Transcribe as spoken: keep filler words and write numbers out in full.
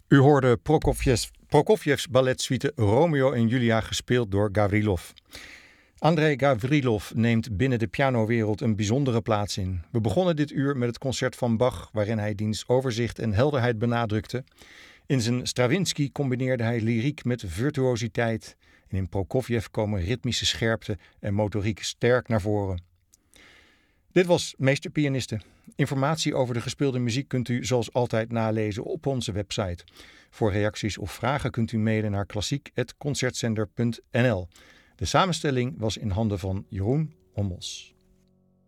U hoorde Prokofjevs, Prokofjevs balletsuite Romeo en Julia gespeeld door Gavrilov. Andrei Gavrilov neemt binnen de pianowereld een bijzondere plaats in. We begonnen dit uur met het concert van Bach, waarin hij diens overzicht en helderheid benadrukte. In zijn Stravinsky combineerde hij lyriek met virtuositeit. En in Prokofjev komen ritmische scherpte en motoriek sterk naar voren. Dit was Meesterpianisten. Informatie over de gespeelde muziek kunt u zoals altijd nalezen op onze website. Voor reacties of vragen kunt u mailen naar klassiek punt concertzender punt n l. De samenstelling was in handen van Jeroen Ommels.